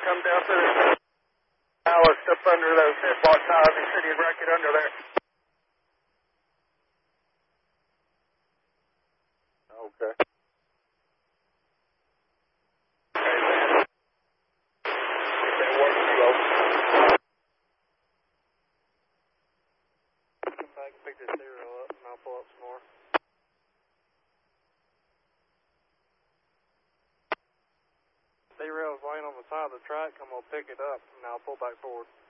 come down through the ballast up under those headbox ties. He said he'd wreck it under there. Okay. I can pick this zero up and I'll pull up some more. Zero is laying on the side of the track. I'm going to pick it up and I'll pull back forward.